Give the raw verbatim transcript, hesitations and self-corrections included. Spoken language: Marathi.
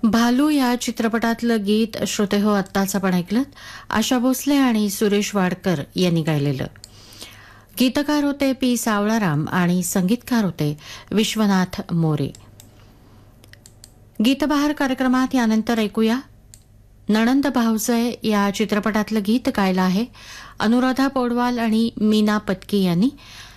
भालू या चित्रपटातलं गीत श्रोते हो आत्ताच आपण ऐकलं. आशा भोसले आणि सुरेश वाडकर यांनी गायलेलं. गीतकार होते पी सावळाराम आणि संगीतकार होते विश्वनाथ मोरे. गीतबहार कार्यक्रमात यानंतर ऐकूया नणंद भाऊजय या चित्रपटातलं गीत गायलं आहे अनुराधा पौडवाल आणि मीना पत्की यांनी.